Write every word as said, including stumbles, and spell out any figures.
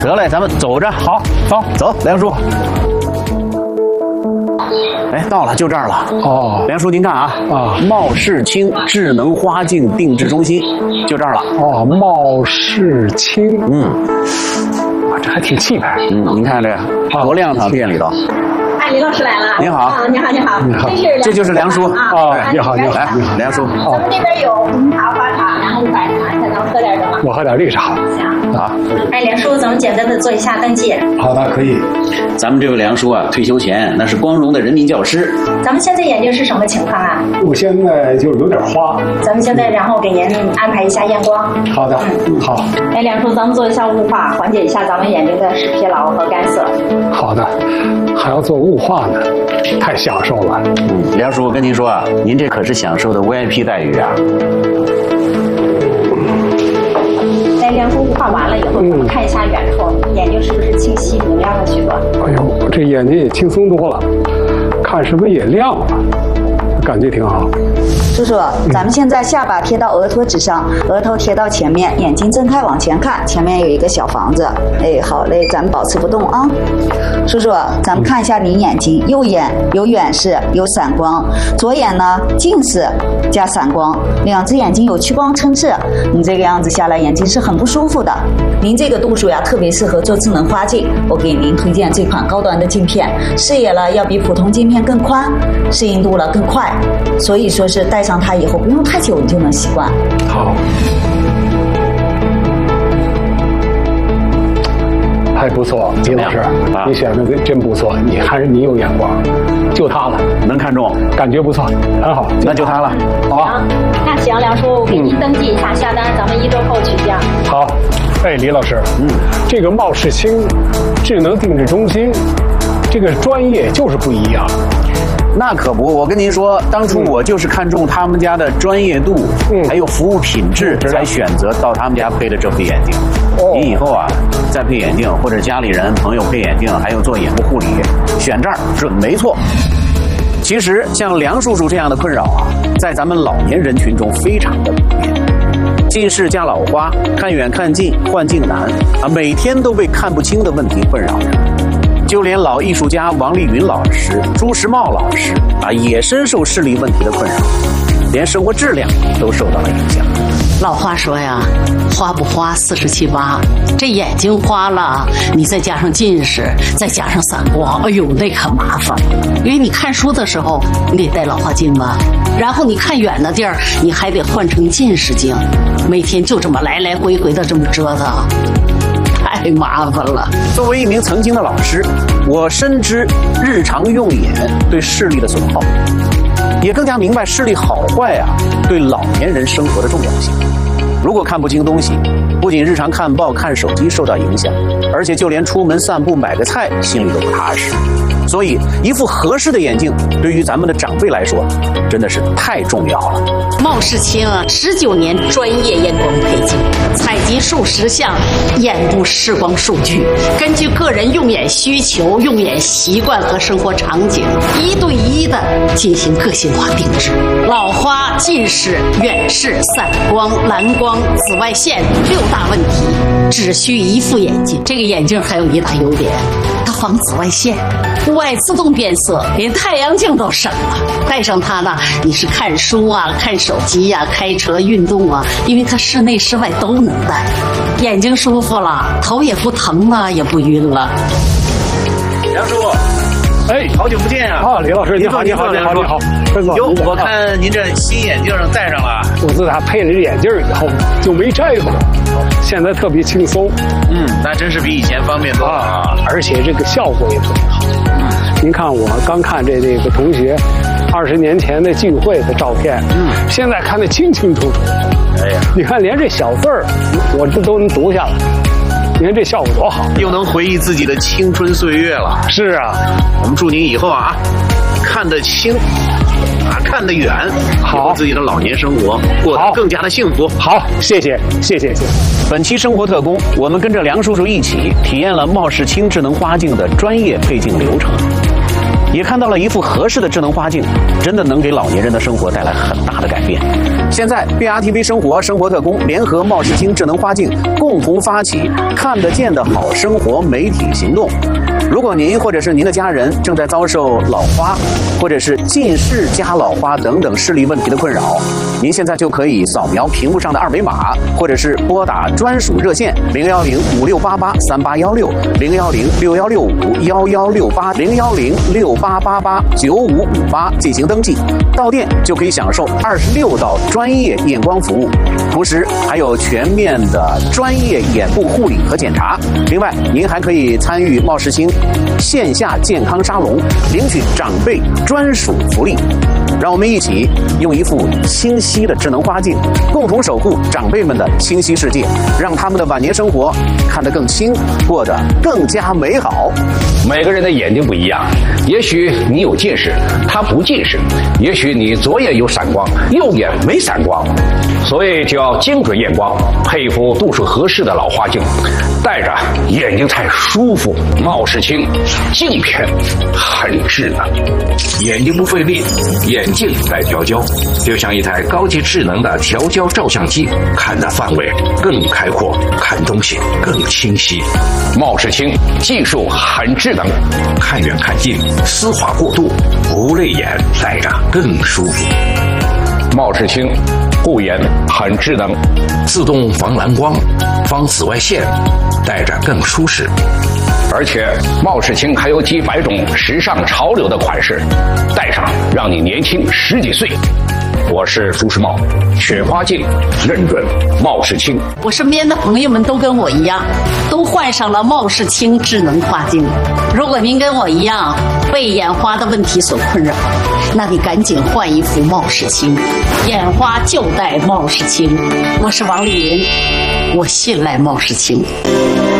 得嘞，咱们走着。 好，走走，梁叔。哎，到了，就这儿了。 哦， 梁叔，您看啊， 啊， 茂世清智能花镜定制中心，就这儿了。 哦，茂世清， 嗯， 啊，这还挺气派。 嗯，您看这个多亮堂，店里头。 哎，李老师来了。 您好。 啊，你好，你好。 你好。 这就是梁叔啊。 哦，你好，你好， 来，梁叔。 咱们这边有红茶、花茶，然后白茶，看咱们喝点什么？ 我喝点绿茶。 行。 好。 哎，梁叔，咱们简单的做一下登记。 好的，可以。 咱们这位梁叔啊，退休前那是光荣的人民教师。 咱们现在眼睛是什么情况啊？ 我现在就是有点花。 咱们现在然后给您安排一下验光。 好的，好。 哎，梁叔，咱们做一下雾化，缓解一下咱们眼睛的视疲劳和干涩。 好的，还要做雾化呢，太享受了。 嗯，梁叔，我跟您说啊，您这可是享受的 V I P 待遇啊。 在梁叔雾化完了以后，咱们看一下远处，眼睛是不是清晰明亮了许多？ 哎呦，这眼睛也轻松多了，看是不是也亮了？感觉挺好。 叔叔，咱们现在下巴贴到额托指上，额头贴到前面，眼睛睁开往前看，前面有一个小房子。哎，好嘞，咱们保持不动啊。叔叔，咱们看一下您眼睛，右眼有远视，有散光；左眼呢近视加散光，两只眼睛有屈光撑刺。你这个样子下来，眼睛是很不舒服的。您这个度数呀，特别适合做智能花镜。我给您推荐这款高端的镜片，视野了要比普通镜片更宽，适应度了更快，所以说是戴上它以后不用太久你就能习惯。 好，还不错，李老师， 啊、 你选的真不错，你还是你有眼光，就它了， 能看中， 感觉不错，很好， 那就它了。 好啊， 那行，梁叔，我给您登记一下，嗯、下单，咱们一周后取件。 好，哎，李老师，嗯，这个茂世清智能定制中心，这个专业就是不一样。 那可不，我跟您说，当初我就是看中他们家的专业度，嗯，还有服务品质，嗯、才选择到他们家配的这副眼镜。哦，您以后啊，再配眼镜，或者家里人朋友配眼镜，还有做眼部护理，选这儿准没错。其实像梁叔叔这样的困扰啊，在咱们老年人群中非常的普遍。近视加老花，看远看近，换镜难啊，每天都被看不清的问题困扰着。就连老艺术家王丽云老师、朱时茂老师啊，也深受视力问题的困扰，连生活质量都受到了影响。 老话说呀，花不花四十七八，这眼睛花了，你再加上近视，再加上散光，哎呦，那可麻烦。因为你看书的时候，你得戴老花镜吧，然后你看远的地儿，你还得换成近视镜，每天就这么来来回回的这么折腾。太麻烦了。 作为一名曾经的老师，我深知日常用眼对视力的损耗，也更加明白视力好坏啊对老年人生活的重要性。如果看不清东西，不仅日常看报看手机受到影响，而且就连出门散步买个菜心里都不踏实。所以一副合适的眼镜对于咱们的长辈来说真的是太重要了。 茂世清啊，十九年专业验光配镜，采集数十项眼部视光数据，根据个人用眼需求、用眼习惯和生活场景，一对一的进行个性化定制。老花、近视、远视、散光、蓝光、紫外线六大问题，只需一副眼镜。这个眼镜还有一大优点，它防紫外线，户外自动变色，连太阳镜都省了。戴上它呢，你是看书啊、看手机呀、啊、开车、运动啊，因为它室内室外都能戴，眼睛舒服了，头也不疼了，也不晕了。 梁叔， 哎， 好久不见啊！ 啊，李老师，你好，你好，你好，你好。 哟，我看您这新眼镜戴上了。 我自打配了这眼镜以后就没摘过，现在特别轻松。 嗯，那真是比以前方便多了啊！ 而且这个效果也特别好。嗯，您看我刚看这这个同学二十年前的聚会的照片，嗯，现在看得清清楚楚。 哎呀， 你看连这小字儿，我这都能读下来。你看这效果多好， 又能回忆自己的青春岁月了。 是啊， 我们祝您以后啊，看得清，啊看得远， 好， 自己的老年生活过得更加的幸福。 好，谢谢，谢谢，谢谢。 本期生活特工，我们跟着梁叔叔一起体验了茂世清智能花镜的专业配镜流程。 也看到了一副合适的智能花镜，真的能给老年人的生活带来很大的改变。现在 B R T V 生活生活特工联合茂世清智能花镜共同发起看得见的好生活媒体行动。如果您或者是您的家人正在遭受老花或者是近视加老花等等视力问题的困扰，您现在就可以扫描屏幕上的二维码，或者是拨打专属热线零幺零五六八八三八幺六零幺零六幺六五幺幺六八零幺零六八八八九五五八进行登记，到店就可以享受二十六道专业验光服务，同时还有全面的专业眼部护理和检查。另外，您还可以参与茂世清线下健康沙龙，领取长辈专属福利。让我们一起用一副清晰的智能花镜，共同守护长辈们的清晰世界，让他们的晚年生活看得更清，过得更加美好。 每个人的眼睛不一样，也许你有近视，他不近视；也许你左眼有散光，右眼没散光。所以就要精准验光，配副度数合适的老花镜，戴着眼睛才舒服。茂世清镜片很智能， 眼睛不费力，眼镜来调焦，就像一台高级智能的调焦照相机，看的范围更开阔，看东西更清晰。 茂世清技术很智能， 看远看近，丝滑过渡，不累眼，戴着更舒服。 茂世清护眼很智能， 自动防蓝光、防紫外线，戴着更舒适。 而且茂世清还有几百种时尚潮流的款式，戴上让你年轻十几岁。我是朱时茂，雪花镜认准茂世清。 我身边的朋友们都跟我一样，都换上了茂世清智能花镜。如果您跟我一样被眼花的问题所困扰，那你赶紧换一副茂世清，眼花就戴茂世清。我是王丽云，我信赖茂世清。